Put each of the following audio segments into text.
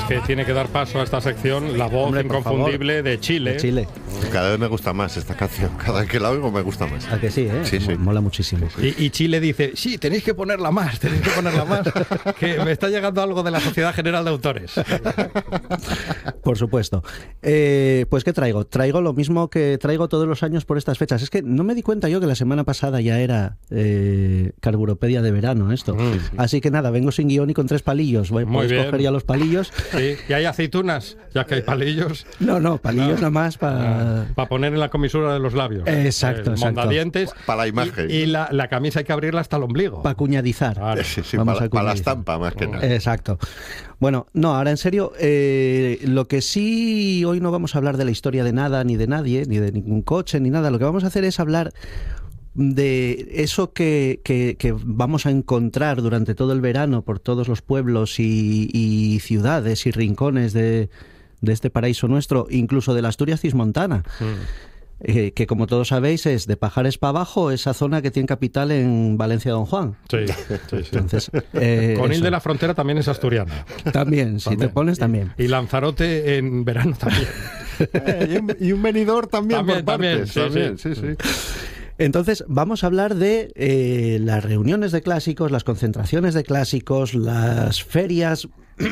que tiene que dar paso a esta sección la voz inconfundible de Chile. De Chile. Cada vez me gusta más esta canción. Cada vez que la oigo me gusta más. ¿A que sí, eh? Sí, sí. Mola muchísimo. Y Chile dice, sí, tenéis que ponerla más, que me está llegando algo de la Sociedad General de Autores. Por supuesto. Pues ¿qué traigo? Traigo lo mismo que traigo todos los años por estas fechas. Es que no me di cuenta yo que la semana pasada ya era Carburopedia de verano esto. Así que nada, vengo sin guión y con 3 palillos. Voy a coger ya los palillos. Sí. ¿Y hay aceitunas? Ya que hay palillos. No, palillos nada más para poner en la comisura de los labios. Exacto. Mondadientes. Para la imagen. Y la camisa hay que abrirla hasta el ombligo. Para cuñadizar. Vale. Sí, para la estampa más que nada. Exacto. Bueno, no, ahora en serio, lo que sí, hoy no vamos a hablar de la historia de nada, ni de nadie, ni de ningún coche, ni nada. Lo que vamos a hacer es hablar de eso que vamos a encontrar durante todo el verano por todos los pueblos y ciudades y rincones de este paraíso nuestro, incluso de la Asturias cismontana. Que como todos sabéis es de Pajares para abajo, esa zona que tiene capital en Valencia Don Juan. Sí. Entonces, Conil de la Frontera también es asturiana. También, si te pones también. Y Lanzarote en verano también. Y un Benidorm también por partes. Sí. Entonces, vamos a hablar de las reuniones de clásicos, las concentraciones de clásicos, las ferias,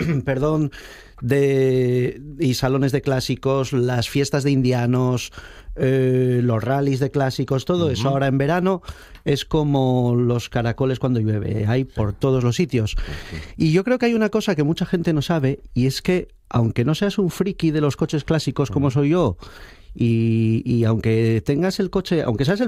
y salones de clásicos, las fiestas de indianos, los rallies de clásicos, todo eso ahora en verano es como los caracoles cuando llueve, hay por todos los sitios. Y yo creo que hay una cosa que mucha gente no sabe, y es que aunque no seas un friki de los coches clásicos como soy yo, y aunque tengas el coche, aunque seas el